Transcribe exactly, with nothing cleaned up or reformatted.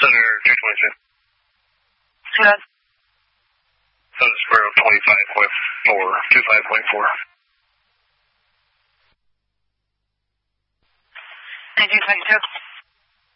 Center two twenty-two. Good. Center square of twenty-five point four, twenty-five point four. nineteen twenty-two.